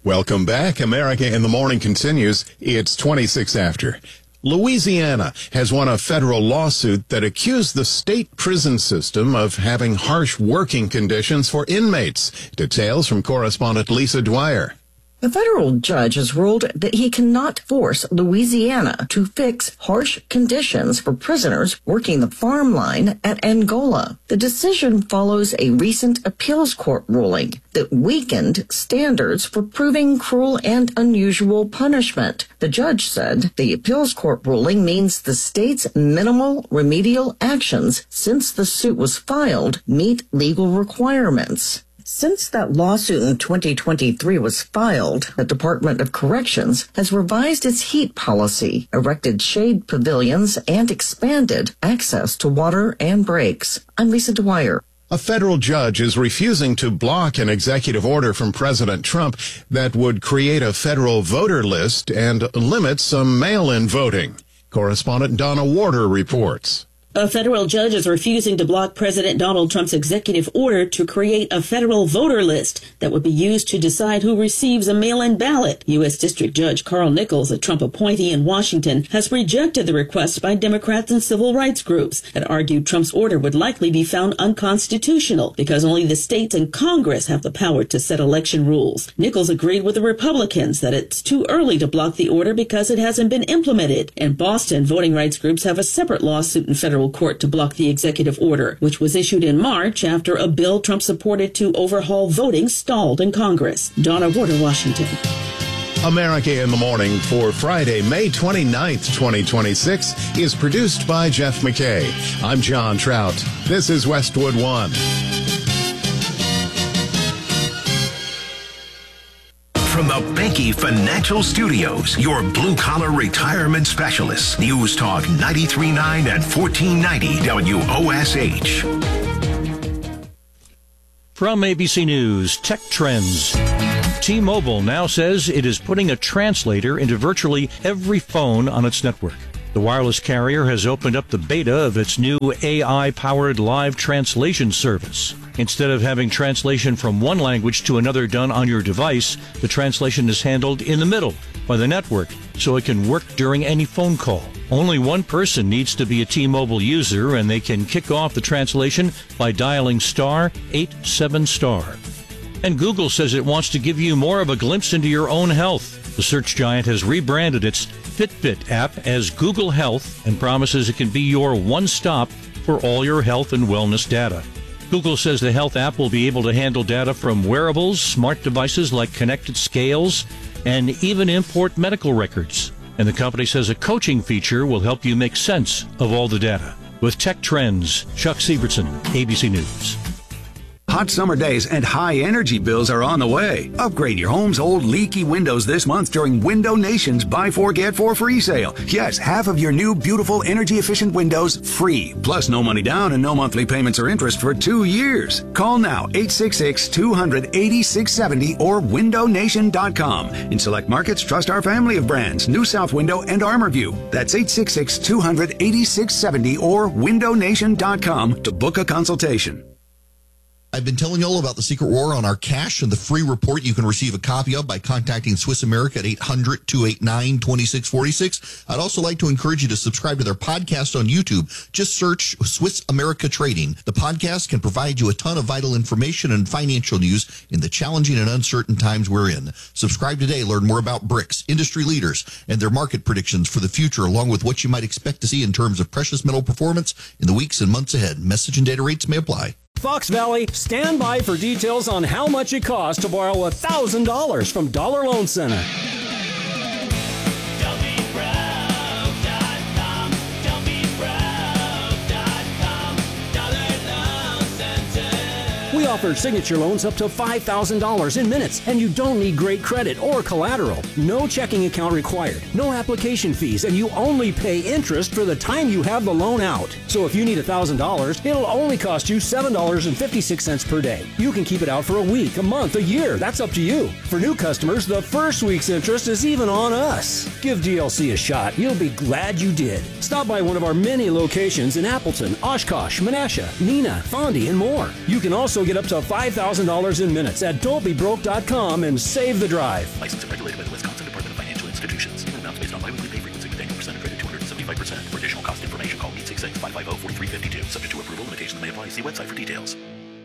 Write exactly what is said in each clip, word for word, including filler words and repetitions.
Welcome back. America in the Morning continues. It's twenty-six after. Louisiana has won a federal lawsuit that accused the state prison system of having harsh working conditions for inmates. Details from correspondent Lisa Dwyer. A federal judge has ruled that he cannot force Louisiana to fix harsh conditions for prisoners working the farm line at Angola. The decision follows a recent appeals court ruling that weakened standards for proving cruel and unusual punishment. The judge said the appeals court ruling means the state's minimal remedial actions since the suit was filed meet legal requirements. Since that lawsuit in twenty twenty-three was filed, the Department of Corrections has revised its heat policy, erected shade pavilions, and expanded access to water and breaks. I'm Lisa Dwyer. A federal judge is refusing to block an executive order from President Trump that would create a federal voter list and limit some mail-in voting. Correspondent Donna Warder reports. A federal judge is refusing to block President Donald Trump's executive order to create a federal voter list that would be used to decide who receives a mail-in ballot. U S. District Judge Carl Nichols, a Trump appointee in Washington, has rejected the request by Democrats and civil rights groups that argued Trump's order would likely be found unconstitutional because only the states and Congress have the power to set election rules. Nichols agreed with the Republicans that it's too early to block the order because it hasn't been implemented. In Boston, voting rights groups have a separate lawsuit in federal court to block the executive order, which was issued in March after a bill Trump supported to overhaul voting stalled in Congress. Donna Warder, Washington. America in the Morning for Friday, May twenty-ninth, twenty twenty-six is produced by Jeff McKay. I'm John Trout. This is Westwood One. From the Banky Financial Studios, your blue-collar retirement specialists. News Talk ninety-three point nine and fourteen ninety W O S H. From A B C News, Tech Trends. T-Mobile now says it is putting a translator into virtually every phone on its network. The wireless carrier has opened up the beta of its new A I-powered live translation service. Instead of having translation from one language to another done on your device, the translation is handled in the middle by the network, so it can work during any phone call. Only one person needs to be a T-Mobile user, and they can kick off the translation by dialing star eight seven star. And Google says it wants to give you more of a glimpse into your own health. The search giant has rebranded its Fitbit app as Google Health and promises it can be your one-stop for all your health and wellness data. Google says the health app will be able to handle data from wearables, smart devices like connected scales, and even import medical records. And the company says a coaching feature will help you make sense of all the data. With Tech Trends, Chuck Sievertson, A B C News. Hot summer days and high energy bills are on the way. Upgrade your home's old leaky windows this month during Window Nation's Buy Four Get Four free sale. Yes, half of your new beautiful energy efficient windows free. Plus no money down and no monthly payments or interest for two years. Call now eight six six, two hundred, eighty-six seventy or window nation dot com. In select markets, trust our family of brands, New South Window and ArmorView. That's eight six six, two hundred, eighty-six seventy or window nation dot com to book a consultation. I've been telling you all about the Secret War on our cash and the free report you can receive a copy of by contacting Swiss America at eight hundred, two eight nine, two six four six. I'd also like to encourage you to subscribe to their podcast on YouTube. Just search Swiss America Trading. The podcast can provide you a ton of vital information and financial news in the challenging and uncertain times we're in. Subscribe today. Learn more about BRICS, industry leaders, and their market predictions for the future, along with what you might expect to see in terms of precious metal performance in the weeks and months ahead. Message and data rates may apply. Fox Valley, stand by for details on how much it costs to borrow one thousand dollars from Dollar Loan Center. We offer signature loans up to five thousand dollars in minutes, and you don't need great credit or collateral. No checking account required, no application fees, and you only pay interest for the time you have the loan out. So if you need one thousand dollars, it'll only cost you seven dollars and fifty-six cents per day. You can keep it out for a week, a month, a year. That's up to you. For new customers, the first week's interest is even on us. Give D L C a shot. You'll be glad you did. Stop by one of our many locations in Appleton, Oshkosh, Menasha, Neenah, Fondy, and more. You can also get get up to five thousand dollars in minutes at don't be broke dot com and save the drive. Licensed and regulated by the Wisconsin Department of Financial Institutions. Payment amounts based on biweekly pay frequency with annual percentage rate of two hundred seventy-five percent. For additional cost information, call eight six six, five five zero, four three five two. Subject to approval, limitations may apply. See website for details.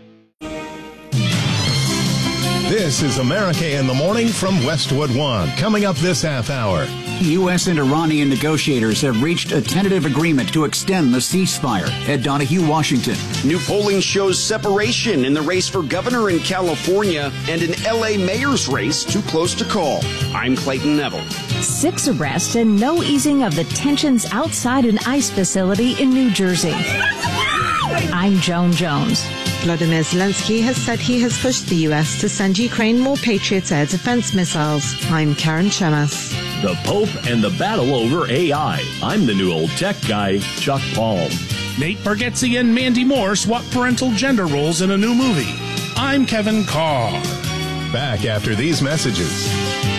This is America in the Morning from Westwood One. Coming up this half hour. U S and Iranian negotiators have reached a tentative agreement to extend the ceasefire. Ed Donahue, Washington. New polling shows separation in the race for governor in California and an L A mayor's race too close to call. I'm Clayton Neville. Six arrests and no easing of the tensions outside an ICE facility in New Jersey. I'm Joan Jones. Vladimir Zelensky has said he has pushed the U S to send Ukraine more Patriot air defense missiles. I'm Karen Chemas. The Pope and the battle over A I. I'm the new old tech guy, Chuck Palm. Nate Bargatze and Mandy Moore swap parental gender roles in a new movie. I'm Kevin Carr. Back after these messages.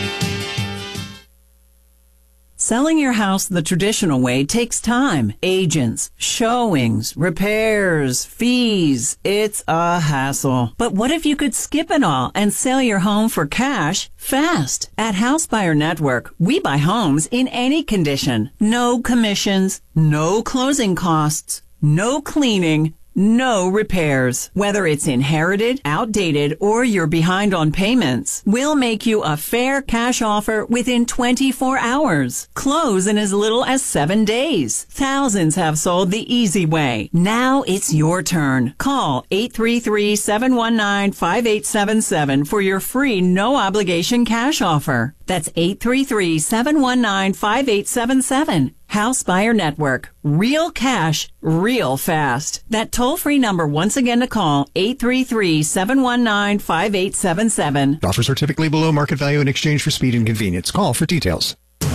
Selling your house the traditional way takes time. Agents, showings, repairs, fees. It's a hassle. But what if you could skip it all and sell your home for cash fast? At House Buyer Network, we buy homes in any condition. No commissions, no closing costs, no cleaning, no repairs. Whether it's inherited, outdated, or you're behind on payments, we'll make you a fair cash offer within twenty-four hours. Close in as little as seven days. Thousands have sold the easy way. Now it's your turn. Call eight three three, seven one nine, five eight seven seven for your free no-obligation cash offer. That's eight three three, seven one nine, five eight seven seven. House Buyer Network. Real cash, real fast. That toll-free number once again to call, eight three three, seven one nine, five eight seven seven. Offers are typically below market value in exchange for speed and convenience. Call for details.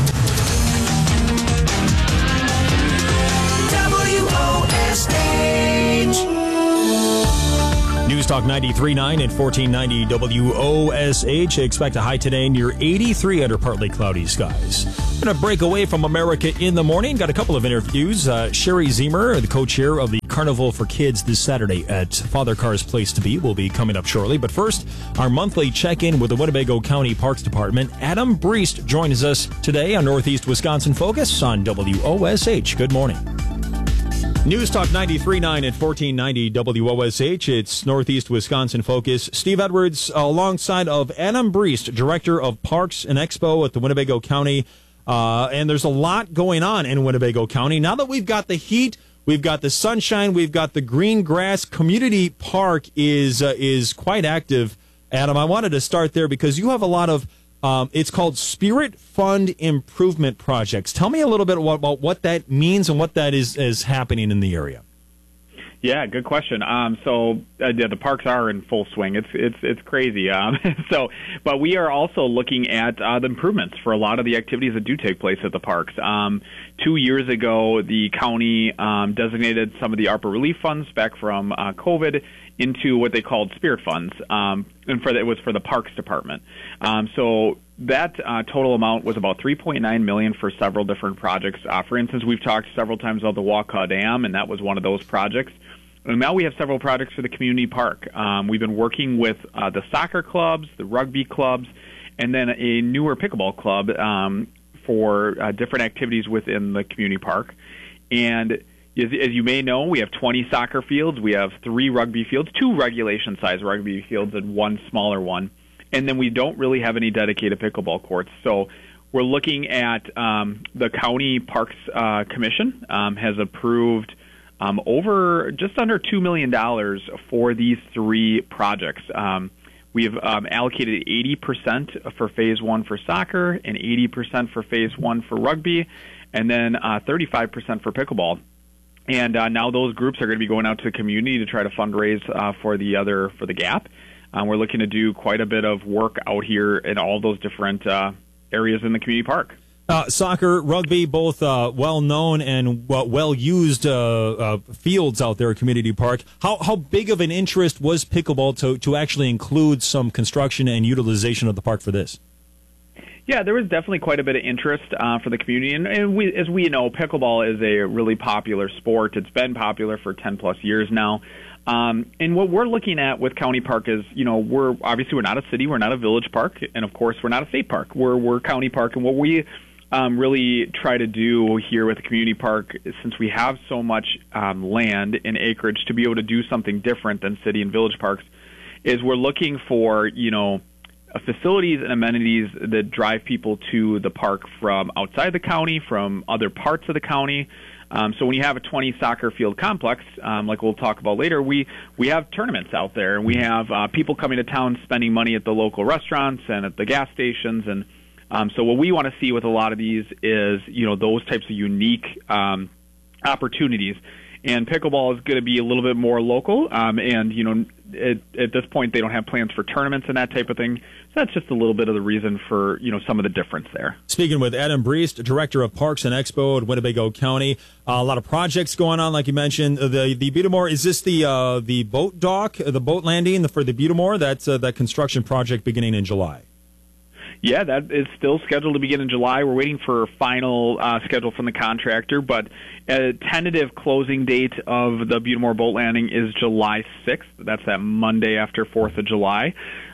News Talk ninety-three point nine and fourteen ninety W O S H. Expect a high today near eighty-three under partly cloudy skies. Going to break away from America in the morning. Got a couple of interviews. Uh, Sherry Zemer, the co-chair of the Carnival for Kids this Saturday at Father Carr's Place to Be, will be coming up shortly. But first, our monthly check-in with the Winnebago County Parks Department. Adam Briest joins us today on Northeast Wisconsin Focus on W O S H. Good morning. News Talk ninety-three point nine and fourteen ninety W O S H. It's Northeast Wisconsin Focus. Steve Edwards alongside of Adam Briest, Director of Parks and Expo at the Winnebago County. Uh, and there's a lot going on in Winnebago County. Now that we've got the heat, we've got the sunshine, we've got the green grass, Community Park is uh, is quite active. Adam, I wanted to start there because you have a lot of Um, it's called Spirit Fund Improvement Projects. Tell me a little bit about what that means and what that is, is happening in the area. Yeah, good question. Um, so uh, yeah, the parks are in full swing. It's it's it's crazy. Um, so, but we are also looking at uh, the improvements for a lot of the activities that do take place at the parks. Um, two years ago, the county um, designated some of the ARPA relief funds back from uh, COVID into what they called Spirit Funds, um, and for the, it was for the Parks Department. Um, so that uh, total amount was about three point nine million dollars for several different projects. Uh, for instance, we've talked several times about the Wakaw Dam, and that was one of those projects. And now we have several projects for the community park. Um, we've been working with uh, the soccer clubs, the rugby clubs, and then a newer pickleball club um, for uh, different activities within the community park. And as, as you may know, we have twenty soccer fields, we have three rugby fields, two regulation-sized rugby fields, and one smaller one. And then we don't really have any dedicated pickleball courts. So we're looking at um, the County Parks uh, Commission um, has approved um, over just under two million dollars for these three projects. Um, we have um, allocated eighty percent for Phase one for soccer and eighty percent for Phase one for rugby, and then uh, thirty-five percent for pickleball. And uh, now those groups are going to be going out to the community to try to fundraise uh, for the other for the gap. Um, we're looking to do quite a bit of work out here in all those different uh, areas in the community park. Uh, soccer, rugby, both uh, well-known and uh, well-used uh, uh, fields out there at Community Park. How how big of an interest was pickleball to, to actually include some construction and utilization of the park for this? Yeah, there was definitely quite a bit of interest uh, for the community. And, and we, as we know, pickleball is a really popular sport. It's been popular for ten plus years now. Um, and what we're looking at with County Park is, you know, we're obviously we're not a city, we're not a village park, and of course we're not a state park. We're we're County Park, and what we um, really try to do here with the community park, is, since we have so much um, land and acreage to be able to do something different than city and village parks, is we're looking for, you know, facilities and amenities that drive people to the park from outside the county, from other parts of the county. Um, so when you have a twenty soccer field complex, um, like we'll talk about later, we, we have tournaments out there, and we have uh, people coming to town spending money at the local restaurants and at the gas stations. And um, so what we want to see with a lot of these is, you know, those types of unique um, opportunities. And pickleball is going to be a little bit more local, um, and, you know, at, at this point they don't have plans for tournaments and that type of thing. So that's just a little bit of the reason for, you know, some of the difference there. Speaking with Adam Briest, Director of Parks and Expo at Winnebago County, uh, a lot of projects going on, like you mentioned. The the Butamore, is this the uh, the boat dock, the boat landing for the Butamore? That's uh, that construction project beginning in July. Yeah, that is still scheduled to begin in July. We're waiting for a final uh, schedule from the contractor, but a tentative closing date of the Butamore boat landing is July sixth. That's that Monday after fourth of July.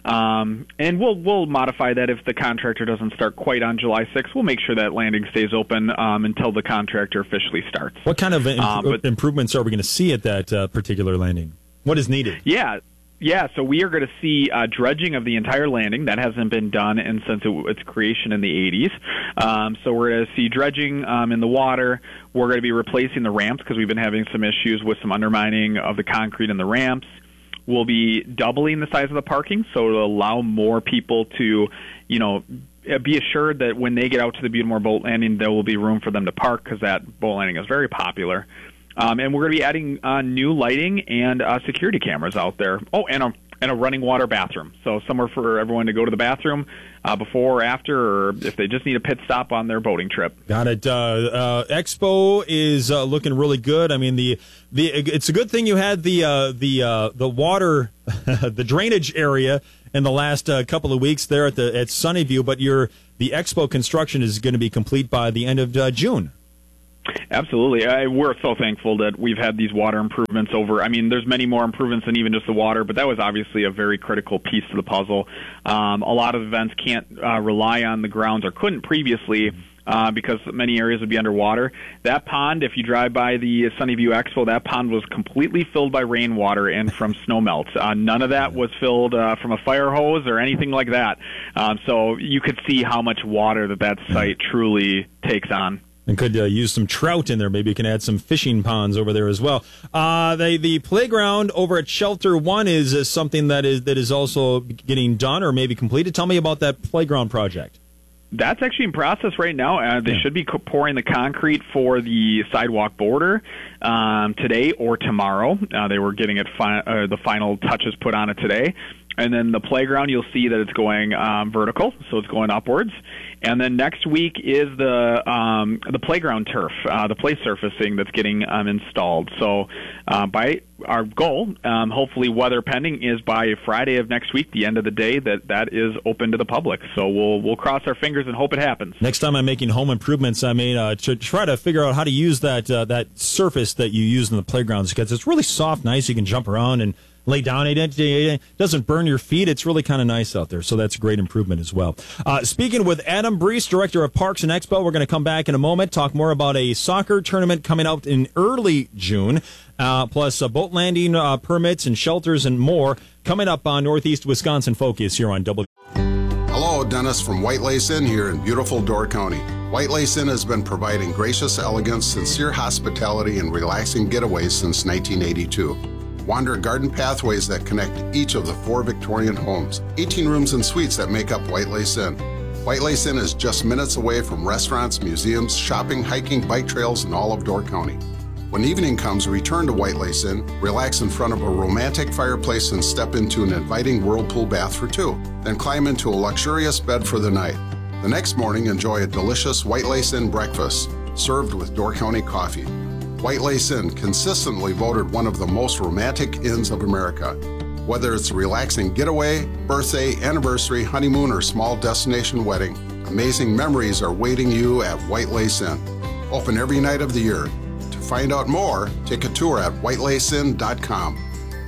Um, and we'll we'll modify that if the contractor doesn't start quite on July sixth. We'll make sure that landing stays open um, until the contractor officially starts. What kind of imp- um, but, improvements are we going to see at that uh, particular landing? What is needed? Yeah. Yeah, so we are going to see uh, dredging of the entire landing. That hasn't been done in, since it, its creation in the eighties. Um, so we're going to see dredging um, in the water. We're going to be replacing the ramps because we've been having some issues with some undermining of the concrete in the ramps. We'll be doubling the size of the parking, so it'll allow more people to, you know, be assured that when they get out to the Butamore boat landing, there will be room for them to park because that boat landing is very popular. Um, and we're going to be adding uh, new lighting and uh, security cameras out there. Oh, and a, and a running water bathroom. So somewhere for everyone to go to the bathroom uh, before or after, or if they just need a pit stop on their boating trip. Got it. Uh, uh, Expo is uh, looking really good. I mean, the the it's a good thing you had the uh, the uh, the water, the drainage area in the last uh, couple of weeks there at the at Sunnyview. But your the Expo construction is going to be complete by the end of uh, June. Absolutely. I, we're so thankful that we've had these water improvements over. I mean, there's many more improvements than even just the water, but that was obviously a very critical piece to the puzzle. Um, a lot of events can't uh, rely on the grounds, or couldn't previously, uh, because many areas would be underwater. That pond, if you drive by the Sunnyview Expo, that pond was completely filled by rainwater and from snowmelt. Uh, none of that was filled uh, from a fire hose or anything like that. Um, so you could see how much water that that site truly takes on. And could uh, use some trout in there. Maybe you can add some fishing ponds over there as well. Uh, the the playground over at Shelter One is uh, something that is that is also getting done or maybe completed. Tell me about that playground project. That's actually in process right now. Uh, they yeah. should be co- pouring the concrete for the sidewalk border um, today or tomorrow. Uh, they were getting it fi- uh, the final touches put on it today. And then the playground, you'll see that it's going um, vertical, so it's going upwards. And then next week is the um, the playground turf, uh, the play surfacing that's getting um, installed. So uh, by our goal, um, hopefully weather pending, is by Friday of next week, the end of the day, that that is open to the public. So we'll we'll cross our fingers and hope it happens. Next time I'm making home improvements, I mean, uh, to try to figure out how to use that uh, that surface that you use in the playgrounds, because it's really soft, nice. You can jump around and lay down. It doesn't burn your feet. It's really kind of nice out there. So that's a great improvement as well. Uh, speaking with Adam Briest, Director of Parks and Expo, we're going to come back in a moment, talk more about a soccer tournament coming out in early June, uh, plus uh, boat landing uh, permits and shelters and more coming up on Northeast Wisconsin Focus here on W. Hello, Dennis from White Lace Inn here in beautiful Door County. White Lace Inn has been providing gracious elegance, sincere hospitality, and relaxing getaways since nineteen eighty-two. Wander garden pathways that connect each of the four Victorian homes, eighteen rooms and suites that make up White Lace Inn. White Lace Inn is just minutes away from restaurants, museums, shopping, hiking, bike trails, and all of Door County. When evening comes, return to White Lace Inn, relax in front of a romantic fireplace, and step into an inviting whirlpool bath for two. Then climb into a luxurious bed for the night. The next morning, enjoy a delicious White Lace Inn breakfast, served with Door County coffee. White Lace Inn, consistently voted one of the most romantic inns of America. Whether it's a relaxing getaway, birthday, anniversary, honeymoon, or small destination wedding, amazing memories are waiting you at White Lace Inn. Open every night of the year. To find out more, take a tour at white lace inn dot com.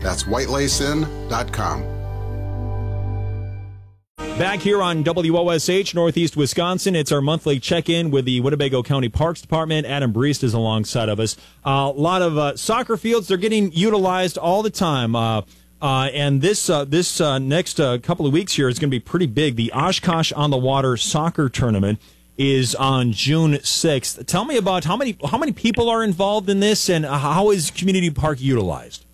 That's white lace inn dot com. Back here on W O S H, Northeast Wisconsin, it's our monthly check-in with the Winnebago County Parks Department. Adam Briest is alongside of us. Uh, a lot of uh, soccer fields, they're getting utilized all the time. Uh, uh, and this uh, this uh, next uh, couple of weeks here is going to be pretty big. The Oshkosh on the Water Soccer Tournament is on June sixth. Tell me about how many how many people are involved in this, and how is Community Park utilized?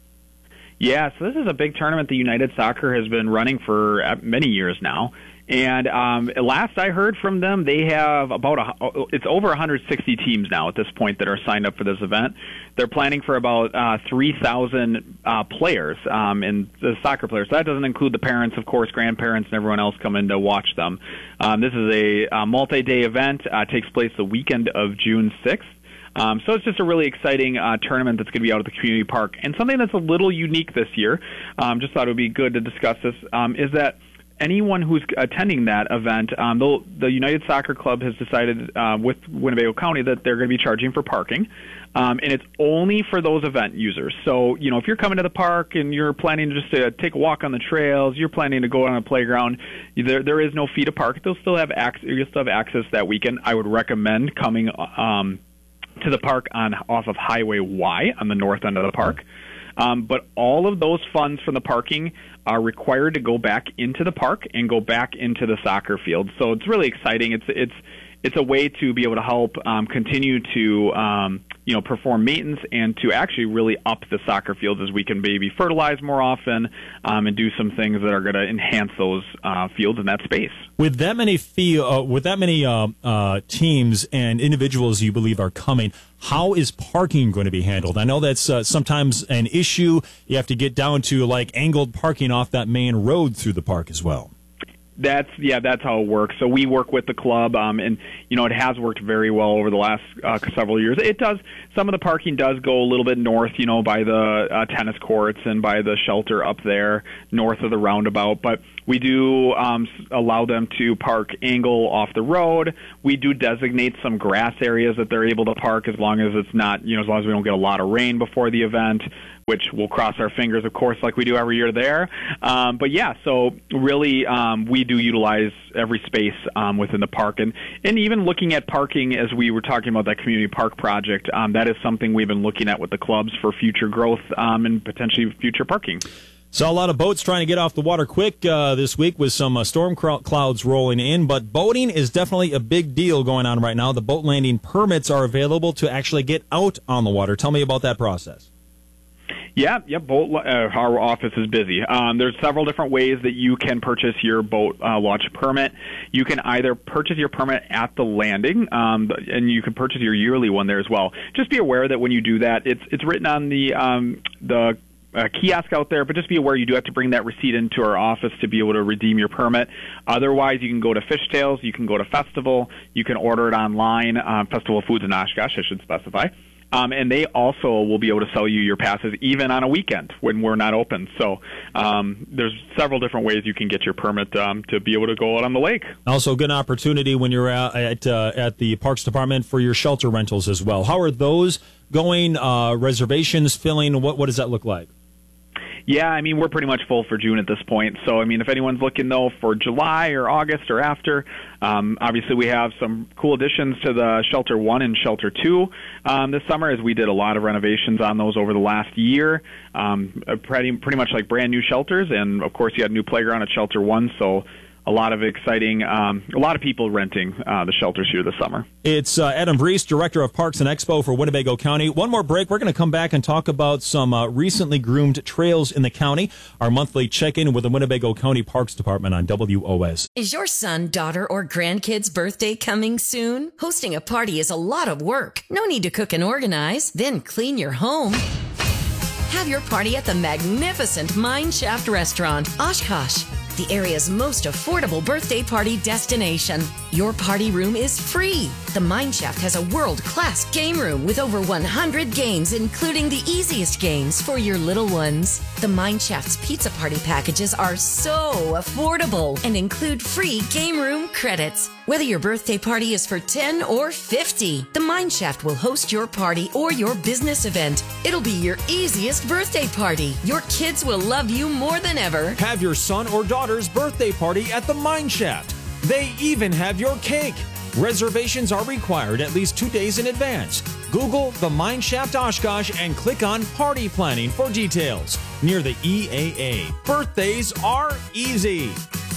Yeah, so this is a big tournament that United Soccer has been running for many years now. And um, last I heard from them, they have about a, it's over one hundred sixty teams now at this point that are signed up for this event. They're planning for about uh, three thousand uh, players, um, and the soccer players. So that doesn't include the parents, of course, grandparents, and everyone else coming to watch them. Um, this is a, a multi-day event. Uh, takes place the weekend of June sixth. Um, so it's just a really exciting uh, tournament that's going to be out at the community park. And something that's a little unique this year, um, just thought it would be good to discuss this, um, is that anyone who's attending that event, um, the United Soccer Club has decided uh, with Winnebago County that they're going to be charging for parking. Um, and it's only for those event users. So, you know, if you're coming to the park and you're planning just to take a walk on the trails, you're planning to go on a playground, there there is no fee to park. They'll still have access, you'll still have access that weekend. I would recommend coming um, to the park on off of Highway Y on the north end of the park. Um, but all of those funds from the parking are required to go back into the park and go back into the soccer field. So it's really exciting. It's it's it's a way to be able to help um, continue to um, you know perform maintenance and to actually really up the soccer fields as we can maybe fertilize more often um, and do some things that are going to enhance those uh, fields in that space. With that many fee, uh, with that many uh, uh, teams and individuals you believe are coming, how is parking going to be handled? I know that's uh, sometimes an issue. You have to get down to like angled parking off that main road through the park as well. That's yeah, that's how it works. So we work with the club, um, and you know it has worked very well over the last uh, several years. It does. Some of the parking does go a little bit north, you know, by the uh, tennis courts and by the shelter up there, north of the roundabout. But we do um, allow them to park angle off the road. We do designate some grass areas that they're able to park as long as it's not, you know, as long as we don't get a lot of rain before the event, which we'll cross our fingers, of course, like we do every year there. Um, but yeah, so really um, we do utilize every space um, within the park. And, and even looking at parking, as we were talking about that community park project, um, that is something we've been looking at with the clubs for future growth um, and potentially future parking. Saw a lot of boats trying to get off the water quick uh, this week with some uh, storm clouds rolling in, but boating is definitely a big deal going on right now. The boat landing permits are available to actually get out on the water. Tell me about that process. Yeah, yeah. Boat. Uh, our office is busy. Um, there's several different ways that you can purchase your boat uh, launch permit. You can either purchase your permit at the landing, um, and you can purchase your yearly one there as well. Just be aware that when you do that, it's it's written on the um, the Uh, kiosk out there, but just be aware you do have to bring that receipt into our office to be able to redeem your permit. Otherwise, you can go to Fishtails, you can go to Festival, you can order it online, um, Festival Foods in Oshkosh, I should specify. Um, and they also will be able to sell you your passes even on a weekend when we're not open. So um, there's several different ways you can get your permit um, to be able to go out on the lake. Also, good opportunity when you're at at, uh, at the Parks Department for your shelter rentals as well. How are those going? Uh, reservations filling? What what does that look like? Yeah, I mean, we're pretty much full for June at this point. So, I mean, if anyone's looking, though, for July or August or after, um, obviously we have some cool additions to the Shelter one and Shelter two um, this summer, as we did a lot of renovations on those over the last year. Um, pretty, pretty much like brand new shelters. And, of course, you had a new playground at Shelter one, so a lot of exciting, um, a lot of people renting uh, the shelters here this summer. It's uh, Adam Briest, Director of Parks and Expo for Winnebago County. One more break. We're going to come back and talk about some uh, recently groomed trails in the county. Our monthly check-in with the Winnebago County Parks Department on W O S. Is your son, daughter, or grandkid's birthday coming soon? Hosting a party is a lot of work. No need to cook and organize, then clean your home. Have your party at the magnificent Mine Shaft Restaurant, Oshkosh, the area's most affordable birthday party destination. Your party room is free. The Mine Shaft has a world-class game room with over one hundred games, including the easiest games for your little ones. The Mineshaft's pizza party packages are so affordable and include free game room credits. Whether your birthday party is for ten or fifty, the Mineshaft will host your party or your business event. It'll be your easiest birthday party. Your kids will love you more than ever. Have your son or daughter's birthday party at the Mineshaft. They even have your cake. Reservations are required at least two days in advance. Google the Mineshaft Oshkosh and click on Party Planning for details. Near the E A A. Birthdays are easy.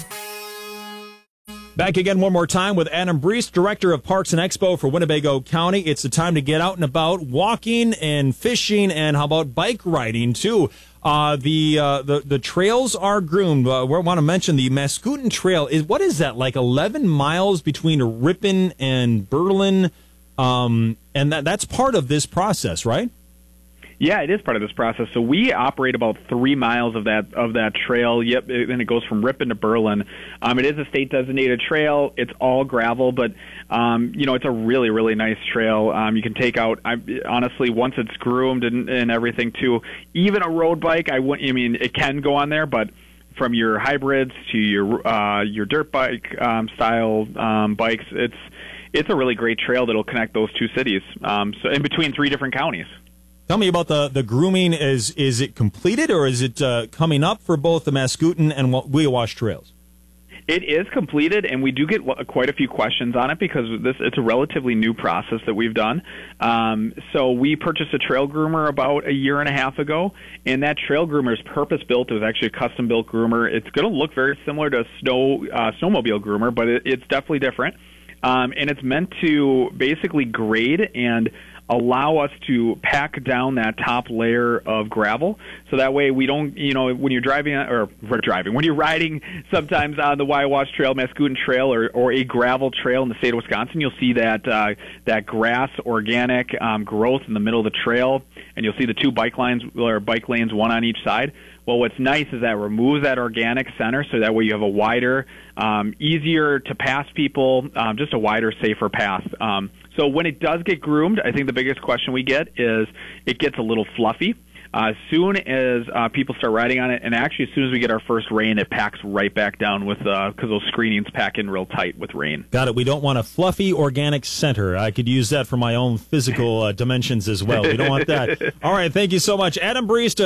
Back again one more time with Adam Breest, Director of Parks and Expo for Winnebago County. It's the time to get out and about, walking and fishing, and how about bike riding too. Uh, the, uh, the the trails are groomed. Uh, we want to mention the Mascoutin Trail. Is what is that, like eleven miles between Ripon and Berlin? Um, and that that's part of this process, right? Yeah, it is part of this process. So we operate about three miles of that of that trail. Yep, and it goes from Ripon to Berlin. Um, it is a state designated trail. It's all gravel, but um, you know, it's a really really nice trail. Um, you can take out. I, honestly, once it's groomed and, and everything too, even a road bike. I wouldn't. I mean, it can go on there, but from your hybrids to your uh, your dirt bike um, style um, bikes, it's it's a really great trail that'll connect those two cities. Um, so in between three different counties. Tell me about the, the grooming. Is is it completed, or is it uh, coming up for both the Mascoutin and Weewash trails? It is completed, and we do get quite a few questions on it because this it's a relatively new process that we've done. Um, so we purchased a trail groomer about a year and a half ago, and that trail groomer is purpose-built. It was actually a custom-built groomer. It's going to look very similar to a snow uh, snowmobile groomer, but it, it's definitely different. Um, and it's meant to basically grade and allow us to pack down that top layer of gravel, so that way we don't, you know, when you're driving or we're driving, when you're riding sometimes on the Weewash Trail, Mascoutin Trail, or, or a gravel trail in the state of Wisconsin, you'll see that uh, that grass organic um, growth in the middle of the trail, and you'll see the two bike lines or bike lanes, one on each side. Well, what's nice is that it removes that organic center, so that way you have a wider, um, easier to pass people, um, just a wider, safer path. Um, so when it does get groomed, I think the biggest question we get is it gets a little fluffy. Uh, as soon as uh, people start riding on it, and actually as soon as we get our first rain, it packs right back down with because uh, those screenings pack in real tight with rain. Got it. We don't want a fluffy organic center. I could use that for my own physical uh, dimensions as well. We don't want that. All right. Thank you so much, Adam Breest.